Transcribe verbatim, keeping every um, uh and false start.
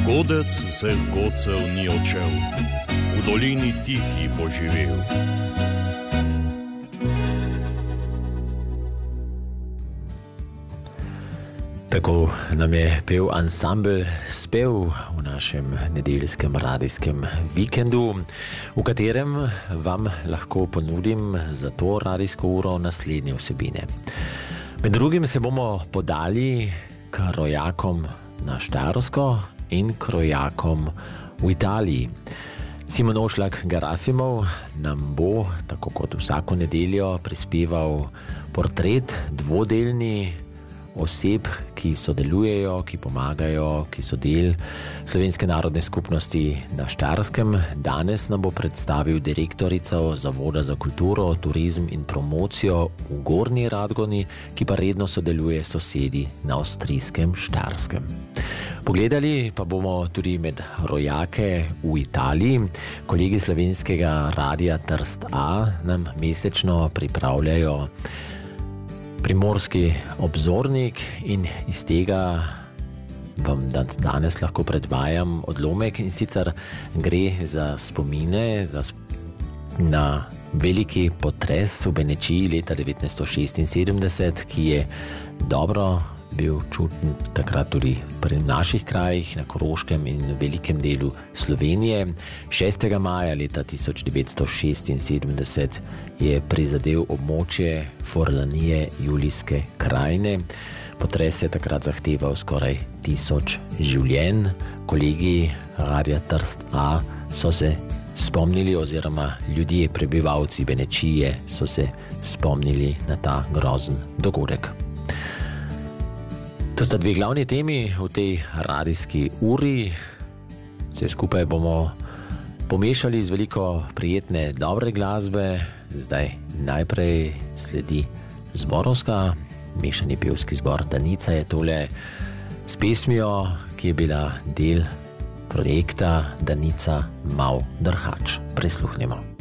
Godec vseh godcev ni odšel, v dolini tihi bo živel. Tako nam je pel ansambel Spev v našem nedeljskem radijskem vikendu, v katerem vam lahko ponudim za to radijsko uro naslednje vsebine. Med drugim se bomo podali k rojakom na Štajersko in k rojakom v Italiji. Simon Ošlak Gerasimov nam bo, tako kot vsako nedeljo, prispeval portret dvodelni oseb, ki sodelujejo, ki pomagajo, ki so del Slovenske narodne skupnosti na Štajerskem. Danes nam bo predstavil direktorico Zavoda za kulturo, turizem in promocijo v Gornji Radgoni, ki pa redno sodeluje s sosedi na avstrijskem Štajerskem. Pogledali pa bomo tudi med rojake v Italiji. Kolegi slovenskega radia Trst A nam mesečno pripravljajo Primorski obzornik in iz tega vam danes lahko predvajam odlomek, in sicer gre za spomine za sp na veliki potres v Benečiji leta devetnajststo šestinsedemdeset, ki je dobro bil čuten takrat tudi pri naših krajih, na Koroškem in v velikem delu Slovenije. šestega maja leta tisoč devetsto šestinsedemdeset je prizadel območje Forlanije Julijske krajine. Potres je takrat zahteval skoraj tisoč življenj. Kolegi radia Trst A so se spomnili, oziroma ljudje, prebivalci Benečije so se spomnili na ta grozen dogodek. To sta dve glavni temi v tej radijski uri. Vse skupaj bomo pomešali z veliko prijetne, dobre glasbe. Zdaj najprej sledi zborovska, mešani pevski zbor Danica je tole s pesmijo, ki je bila del projekta Danica Mal Drhač. Prisluhnimo.